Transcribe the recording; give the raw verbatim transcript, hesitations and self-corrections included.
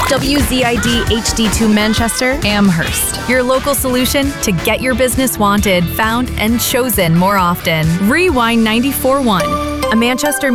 W Z I D H D two Manchester, Amherst. Your local solution to get your business wanted, found, and chosen more often. Rewind ninety-four point one, a Manchester